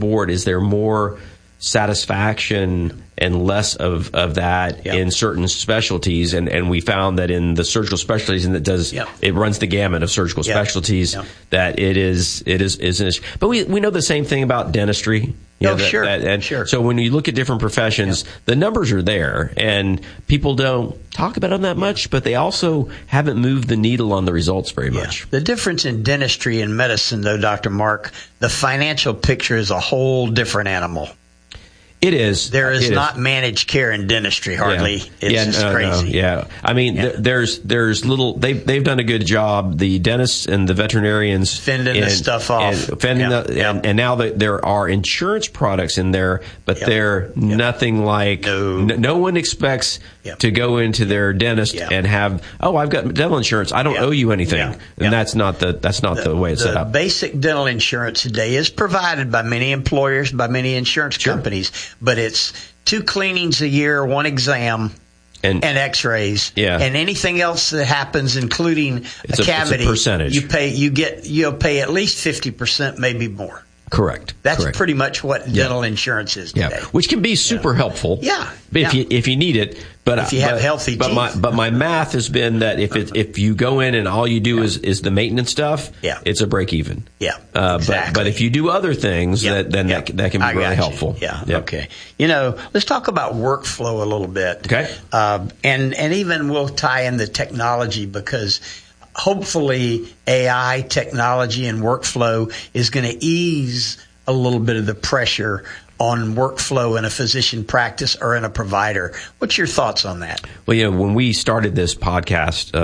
board, is there more satisfaction and less of that in certain specialties, and we found that in the surgical specialties, and it runs the gamut of surgical specialties, that it is an issue. But we know the same thing about dentistry. Sure. So when you look at different professions, the numbers are there, and people don't talk about them that much, but they also haven't moved the needle on the results very much. The difference in dentistry and medicine, though, Dr. Mark, the financial picture is a whole different animal. It is. There is not managed care in dentistry, hardly. It's just crazy. I mean, there's little. They've done a good job. The dentists and the veterinarians fending the stuff off, and now there are insurance products in there, but they're nothing like. No one expects to go into their dentist and have, I've got dental insurance. I don't owe you anything, and that's not the way it's set up. Basic dental insurance today is provided by many employers, by many insurance companies. But it's 2 cleanings a year, 1 exam, and X-rays, and anything else that happens, including a cavity. It's a percentage. You'll pay at least 50%, maybe more. Correct. That's pretty much what dental insurance is today. Which can be super helpful. If you need it, but if you have healthy teeth. But my math has been that if you go in and all you do is the maintenance stuff, it's a break even. Exactly. But if you do other things, that can be really helpful. Okay. Let's talk about workflow a little bit. Okay. And even we'll tie in the technology, because hopefully AI technology and workflow is going to ease a little bit of the pressure on workflow in a physician practice or in a provider. What's your thoughts on that? Well, when we started this podcast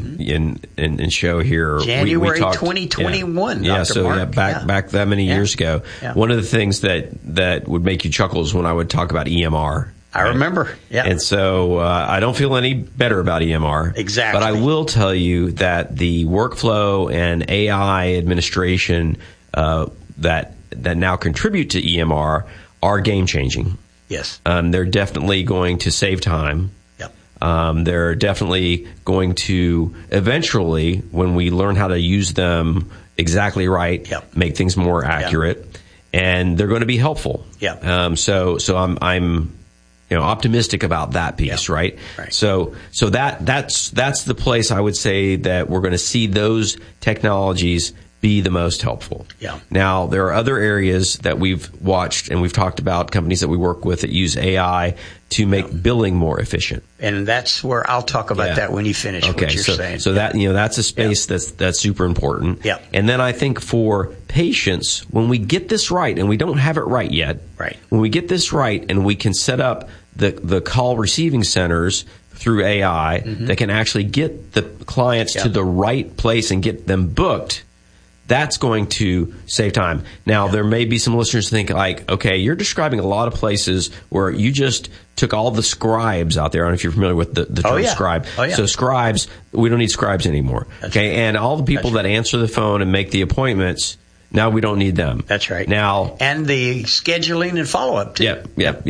in show here, January we talked, 2021. Dr. Mark. Back that many years ago. One of the things that would make you chuckle is when I would talk about EMR. I remember. And so I don't feel any better about EMR. Exactly. But I will tell you that the workflow and AI administration that now contribute to EMR are game changing. Yes. They're definitely going to save time. They're definitely going to eventually, when we learn how to use them exactly right, make things more accurate, and they're going to be helpful. So I'm optimistic about that piece, right? So that's the place I would say that we're going to see those technologies be the most helpful. Now, there are other areas that we've watched and we've talked about, companies that we work with that use AI to make billing more efficient. And that's where I'll talk about that when you finish what you're saying. So that, that's a space that's super important. And then I think for patients, when we get this right, and we don't have it right yet, when we get this right and we can set up the call receiving centers through AI that can actually get the clients to the right place and get them booked, that's going to save time. Now, there may be some listeners who think like, okay, you're describing a lot of places where you just took all the scribes out there. I don't know if you're familiar with the term scribe. So scribes, we don't need scribes anymore. And all the people that answer the phone and make the appointments, now we don't need them. That's right. Now, and the scheduling and follow-up too.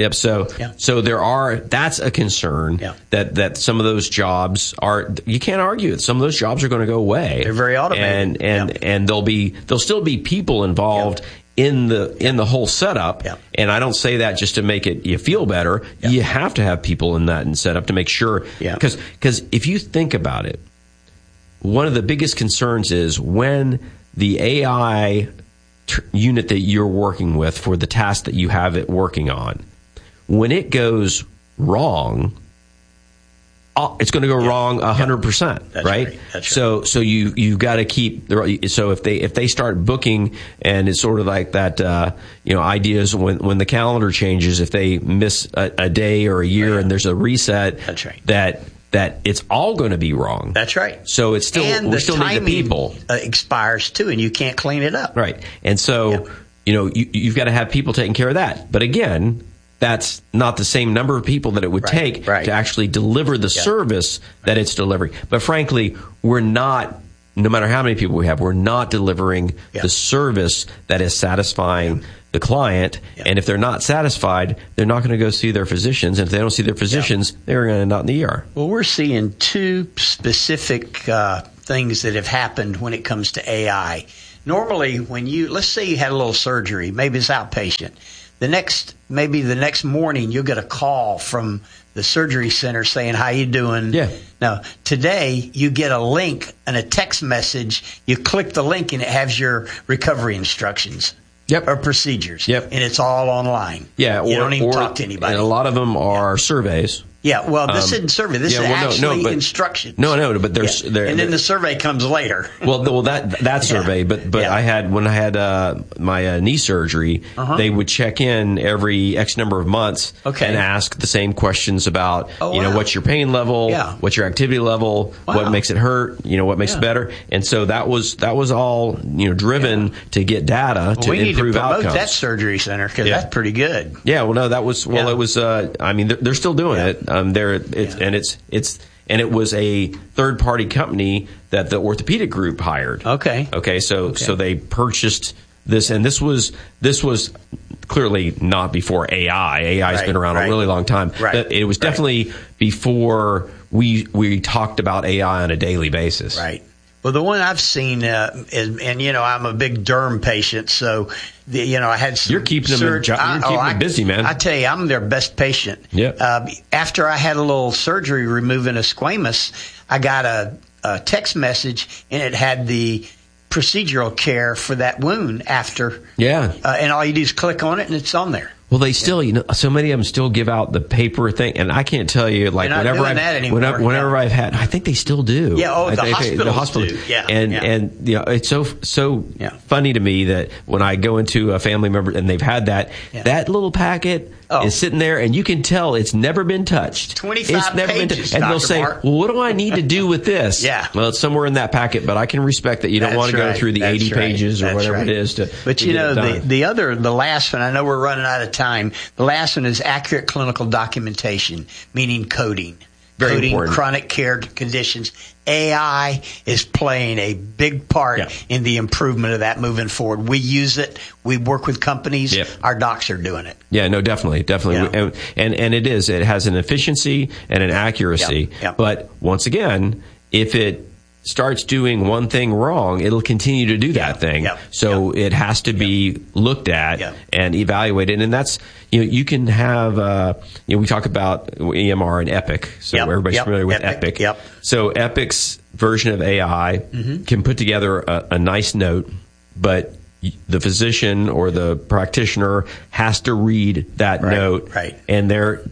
So that's a concern that some of those jobs are, you can't argue it. Some of those jobs are going to go away. They're very automated. And there'll still be people involved in the whole setup. And I don't say that just to make you feel better. You have to have people in that setup to make sure. Because if you think about it, one of the biggest concerns is when the AI unit that you're working with for the task that you have it working on, when it goes wrong, it's going to go wrong 100%, right? That's so you've got to keep so if they start booking, and it's sort of like that ideas when the calendar changes, if they miss a day or a year and there's a reset, that it's all going to be wrong. That's right. So it's still, and we still need the people. Expires too, and you can't clean it up. Right. And so, you've got to have people taking care of that. But again, that's not the same number of people that it would take to actually deliver the service that it's delivering. But frankly, we're not, no matter how many people we have, we're not delivering the service that is satisfying the client. And if they're not satisfied, they're not going to go see their physicians. And if they don't see their physicians, they're going to end up in the ER. Well, we're seeing two specific things that have happened when it comes to AI. Normally, let's say you had a little surgery, maybe it's outpatient. Maybe the next morning, you'll get a call from the surgery center saying, how you doing? Yeah. Now, today, you get a link and a text message. You click the link, and it has your recovery instructions. Yep. Or procedures. Yep. And it's all online. Yeah. You don't even talk to anybody. And a lot of them are surveys. Yeah, well, this isn't survey. This is actually instructions. No, but there's and then the survey comes later. Well, that survey, but when I had my knee surgery, they would check in every X number of months and ask the same questions about what's your pain level, what's your activity level, what makes it hurt, what makes it better, and so that was all driven to get data to improve outcomes. We need to promote that surgery center because that's pretty good. Yeah, well, no, that was it was. I mean, they're still doing it. And it was a third party company that the orthopedic group hired. Okay. So they purchased this, and this was clearly not before AI. AI's been around a really long time. Right. It was definitely before we talked about AI on a daily basis. Right. Well, the one I've seen, I'm a big derm patient, so I had some. You're keeping them busy, man. I tell you, I'm their best patient. Yeah. After I had a little surgery removing a squamous, I got a text message, and it had the procedural care for that wound after. Yeah. And all you do is click on it, and it's on there. Well, they still, so many of them still give out the paper thing, and I can't tell you, like, whenever I've had, I think they still do. Yeah, the hospitals do. Yeah, and it's so funny to me that when I go into a family member and they've had that little packet is sitting there, and you can tell it's never been touched. 25 pages, and they'll say, well, what do I need to do with this? Well, it's somewhere in that packet, but I can respect that you don't want to go through the 80 pages or whatever it is to. But the last one, I know we're running out of time. The last one is accurate clinical documentation, meaning coding. Very coding important. Chronic care conditions. AI is playing a big part in the improvement of that moving forward. We use it. We work with companies. Our docs are doing it. Yeah, no, definitely. Yeah. And it is. It has an efficiency and an accuracy. But once again, if it starts doing one thing wrong, it'll continue to do that thing. So it has to be looked at and evaluated. And that's, you can have, we talk about EMR and Epic. So everybody's familiar with Epic. So Epic's version of AI can put together a nice note, but the physician or the practitioner has to read that note. And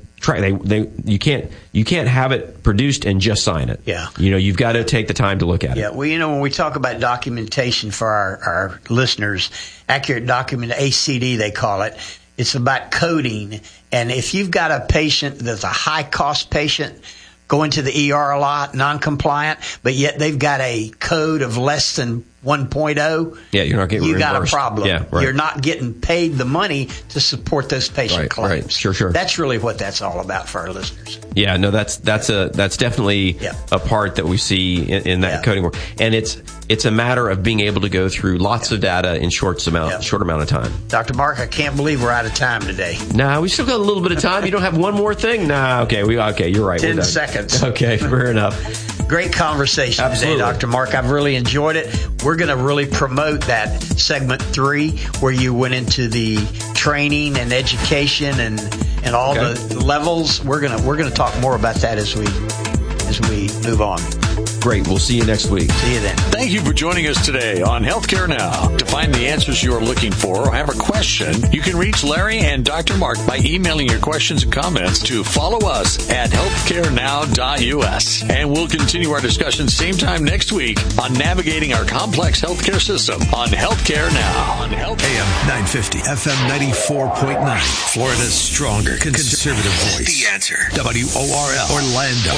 you can't have it produced and just sign it. You've got to take the time to look at it. Well, when we talk about documentation for our listeners, accurate document, ACD they call it, it's about coding. And if you've got a patient that's a high cost patient, going to the ER a lot, non-compliant, but yet they've got a code of less than 1.0. You're not getting reimbursed. You got a problem. You're not getting paid the money to support those patient claims. Right. Sure. That's really what that's all about for our listeners. Yeah, no, that's definitely a part that we see in that coding work, and it's a matter of being able to go through lots of data in short amount of time. Dr. Mark, I can't believe we're out of time today. Nah, we still got a little bit of time. You don't have one more thing? Nah, okay, you're right. 10 seconds. Okay, fair enough. Great conversation today, Dr. Mark. I've really enjoyed it. We're going to really promote that segment 3 where you went into the training and education and all the levels. We're going to talk more about that as we move on. Great. We'll see you next week. See you then. Thank you for joining us today on Healthcare Now. To find the answers you're looking for or have a question, you can reach Larry and Dr. Mark by emailing your questions and comments to follow us at healthcarenow.us. And we'll continue our discussion same time next week on navigating our complex healthcare system on Healthcare Now. On AM 950, FM 94.9. Florida's stronger conservative voice. The Answer. WORL. Orlando.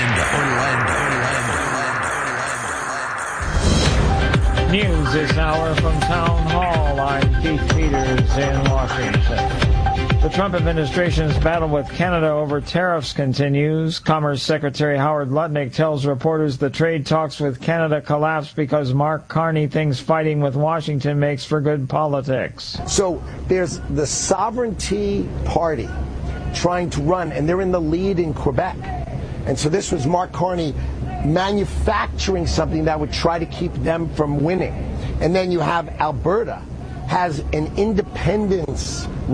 News this hour from Town Hall. I'm Keith Peters in Washington. The Trump administration's battle with Canada over tariffs continues. Commerce Secretary Howard Lutnick tells reporters the trade talks with Canada collapsed because Mark Carney thinks fighting with Washington makes for good politics. So there's the Sovereignty Party trying to run, and they're in the lead in Quebec. And so this was Mark Carney manufacturing something that would try to keep them from winning. And then you have Alberta has an independence